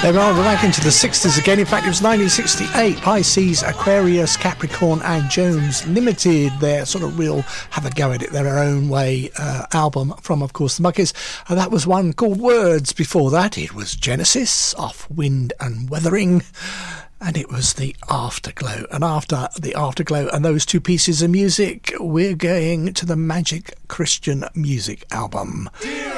We're back into the 60s again. In fact, it was 1968. Pisces, Aquarius, Capricorn and Jones Limited, their sort of real have a go at it their own way album from, of course, the Monkees. That was one called Words. Before that, it was Genesis, Off Wind and Weathering. And it was the Afterglow. And after the Afterglow and those two pieces of music, we're going to the Magic Christian Music album.